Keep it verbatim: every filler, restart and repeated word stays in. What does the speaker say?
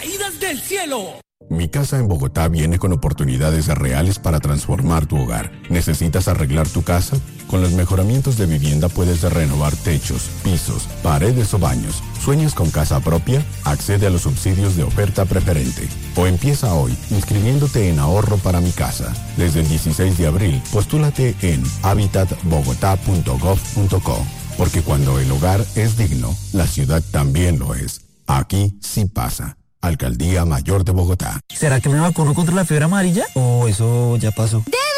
caídas del cielo. Mi casa en Bogotá viene con oportunidades reales para transformar tu hogar. ¿Necesitas arreglar tu casa? Con los mejoramientos de vivienda puedes renovar techos, pisos, paredes o baños. ¿Sueñas con casa propia? Accede a los subsidios de oferta preferente. O empieza hoy inscribiéndote en Ahorro para mi casa. Desde el dieciséis de abril, postúlate en habitat bogotá punto gov punto co. Porque cuando el hogar es digno, la ciudad también lo es. Aquí sí pasa. Alcaldía Mayor de Bogotá. ¿Será que me vacuno contra la fiebre amarilla? ¿O eso ya pasó? ¡Debe